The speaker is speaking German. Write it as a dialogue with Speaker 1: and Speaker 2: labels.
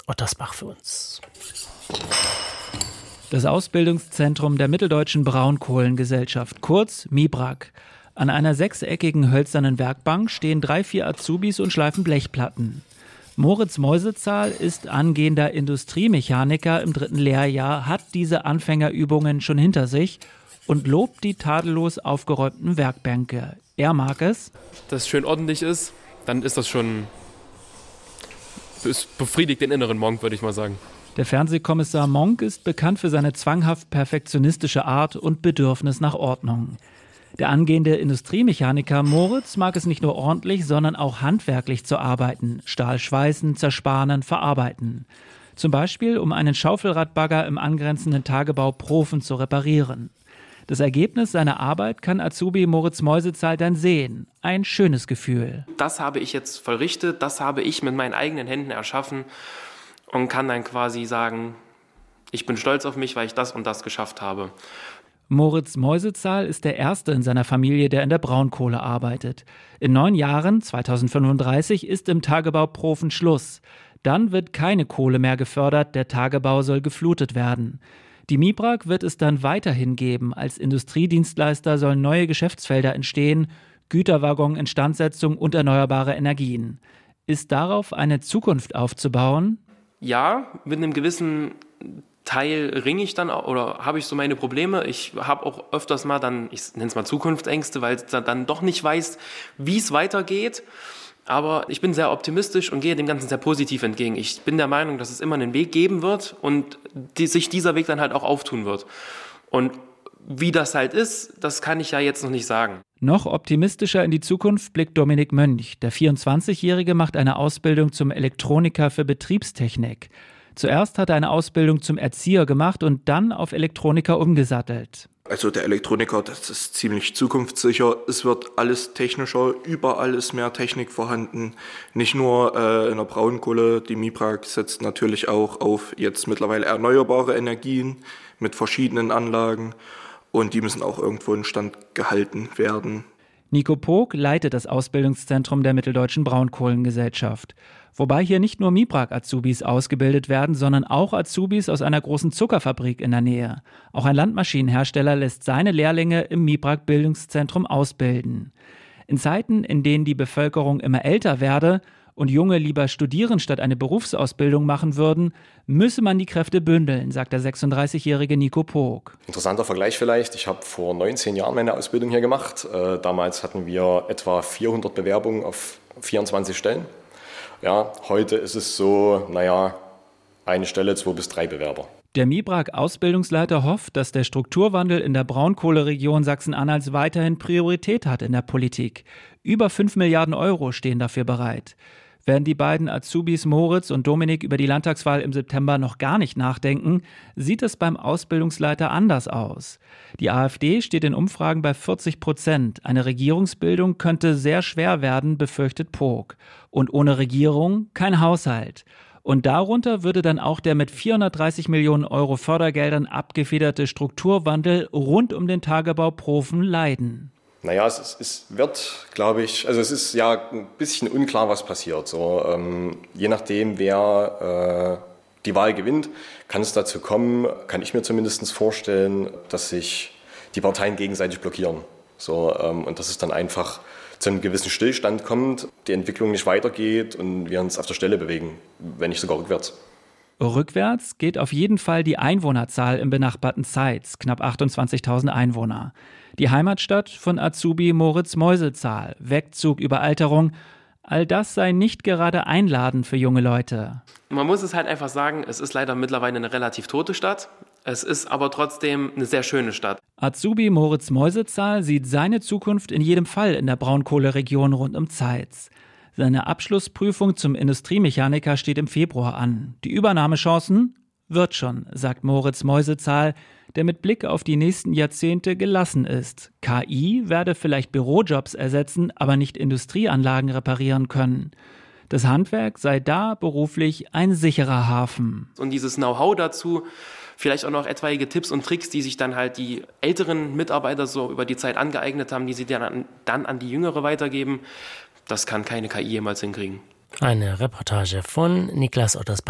Speaker 1: Ottersbach für uns.
Speaker 2: Das Ausbildungszentrum der Mitteldeutschen Braunkohlengesellschaft, kurz MIBRAG. An einer sechseckigen hölzernen Werkbank stehen 3-4 Azubis und schleifen Blechplatten. Moritz Meusezahl ist angehender Industriemechaniker im 3. Lehrjahr, hat diese Anfängerübungen schon hinter sich und lobt die tadellos aufgeräumten Werkbänke. Er mag es,
Speaker 3: dass es schön ordentlich ist, dann ist das schon, es befriedigt den inneren Monk, würde ich mal sagen.
Speaker 2: Der Fernsehkommissar Monk ist bekannt für seine zwanghaft perfektionistische Art und Bedürfnis nach Ordnung. Der angehende Industriemechaniker Moritz mag es nicht nur ordentlich, sondern auch handwerklich zu arbeiten. Stahl schweißen, zersparen, verarbeiten. Zum Beispiel, um einen Schaufelradbagger im angrenzenden Tagebau Profen zu reparieren. Das Ergebnis seiner Arbeit kann Azubi Moritz Meusezahl dann sehen. Ein schönes Gefühl.
Speaker 3: Das habe ich jetzt vollrichtet, das habe ich mit meinen eigenen Händen erschaffen und kann dann quasi sagen, ich bin stolz auf mich, weil ich das und das geschafft habe.
Speaker 2: Moritz Meusezahl ist der Erste in seiner Familie, der in der Braunkohle arbeitet. In 9 Jahren, 2035, ist im Tagebau Profen Schluss. Dann wird keine Kohle mehr gefördert, der Tagebau soll geflutet werden. Die MIBRAG wird es dann weiterhin geben. Als Industriedienstleister sollen neue Geschäftsfelder entstehen, Güterwaggon-Instandsetzung und erneuerbare Energien. Ist darauf eine Zukunft aufzubauen?
Speaker 3: Ja, mit einem gewissen Teil ringe ich dann oder habe ich so meine Probleme. Ich habe auch öfters mal dann, ich nenne es mal Zukunftsängste, weil ich dann doch nicht weiß, wie es weitergeht. Aber ich bin sehr optimistisch und gehe dem Ganzen sehr positiv entgegen. Ich bin der Meinung, dass es immer einen Weg geben wird und sich dieser Weg dann halt auch auftun wird. Und wie das halt ist, das kann ich ja jetzt noch nicht sagen.
Speaker 2: Noch optimistischer in die Zukunft blickt Dominik Mönch. Der 24-Jährige macht eine Ausbildung zum Elektroniker für Betriebstechnik. Zuerst hat er eine Ausbildung zum Erzieher gemacht und dann auf Elektroniker umgesattelt.
Speaker 4: Also der Elektroniker, das ist ziemlich zukunftssicher. Es wird alles technischer, überall ist mehr Technik vorhanden. Nicht nur in der Braunkohle, die MIBRAG setzt natürlich auch auf jetzt mittlerweile erneuerbare Energien mit verschiedenen Anlagen und die müssen auch irgendwo instand gehalten werden.
Speaker 2: Nico Pog leitet das Ausbildungszentrum der Mitteldeutschen Braunkohlengesellschaft. Wobei hier nicht nur MIBRAG-Azubis ausgebildet werden, sondern auch Azubis aus einer großen Zuckerfabrik in der Nähe. Auch ein Landmaschinenhersteller lässt seine Lehrlinge im MIBRAG-Bildungszentrum ausbilden. In Zeiten, in denen die Bevölkerung immer älter werde und Junge lieber studieren statt eine Berufsausbildung machen würden, müsse man die Kräfte bündeln, sagt der 36-jährige Nico Pog.
Speaker 5: Interessanter Vergleich vielleicht. Ich habe vor 19 Jahren meine Ausbildung hier gemacht. Damals hatten wir etwa 400 Bewerbungen auf 24 Stellen. Ja, heute ist es so, eine Stelle, 2 bis 3 Bewerber.
Speaker 2: Der MIBRAG-Ausbildungsleiter hofft, dass der Strukturwandel in der Braunkohleregion Sachsen-Anhalts weiterhin Priorität hat in der Politik. Über 5 Milliarden Euro stehen dafür bereit. Während die beiden Azubis Moritz und Dominik über die Landtagswahl im September noch gar nicht nachdenken, sieht es beim Ausbildungsleiter anders aus. Die AfD steht in Umfragen bei 40%. Eine Regierungsbildung könnte sehr schwer werden, befürchtet Pog. Und ohne Regierung kein Haushalt. Und darunter würde dann auch der mit 430 Millionen Euro Fördergeldern abgefederte Strukturwandel rund um den Tagebau Profen leiden.
Speaker 5: Es wird, glaube ich, es ist ja ein bisschen unklar, was passiert. So, je nachdem, wer die Wahl gewinnt, kann es dazu kommen, kann ich mir zumindest vorstellen, dass sich die Parteien gegenseitig blockieren. So, und dass es dann einfach zu einem gewissen Stillstand kommt, die Entwicklung nicht weitergeht und wir uns auf der Stelle bewegen, wenn nicht sogar rückwärts.
Speaker 2: Rückwärts geht auf jeden Fall die Einwohnerzahl im benachbarten Zeitz, knapp 28.000 Einwohner. Die Heimatstadt von Azubi Moritz Meusezahl, Wegzug, Überalterung, all das sei nicht gerade einladend für junge Leute.
Speaker 3: Man muss es halt einfach sagen, es ist leider mittlerweile eine relativ tote Stadt. Es ist aber trotzdem eine sehr schöne Stadt.
Speaker 2: Azubi Moritz Meusezahl sieht seine Zukunft in jedem Fall in der Braunkohleregion rund um Zeitz. Seine Abschlussprüfung zum Industriemechaniker steht im Februar an. Die Übernahmechancen? Wird schon, sagt Moritz Meusezahl, der mit Blick auf die nächsten Jahrzehnte gelassen ist. KI werde vielleicht Bürojobs ersetzen, aber nicht Industrieanlagen reparieren können. Das Handwerk sei da beruflich ein sicherer Hafen.
Speaker 3: Und dieses Know-how dazu, vielleicht auch noch etwaige Tipps und Tricks, die sich dann halt die älteren Mitarbeiter so über die Zeit angeeignet haben, die sie dann an die Jüngere weitergeben, das kann keine KI jemals hinkriegen.
Speaker 1: Eine Reportage von Niklas Ottersbach.